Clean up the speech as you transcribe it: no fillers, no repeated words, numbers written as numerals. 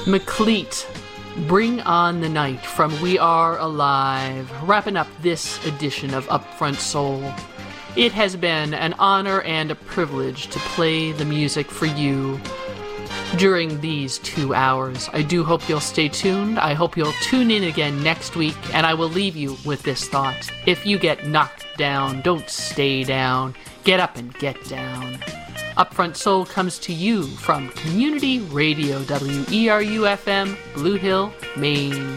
McLeet, Bring On the Night from We Are Alive, wrapping up this edition of Upfront Soul. It has been an honor and a privilege to play the music for you during these 2 hours. I do hope you'll stay tuned. I hope you'll tune in again next week, and I will leave you with this thought. If you get knocked down, don't stay down. Get up and get down. Upfront Soul comes to you from Community Radio, WERU-FM, Blue Hill, Maine.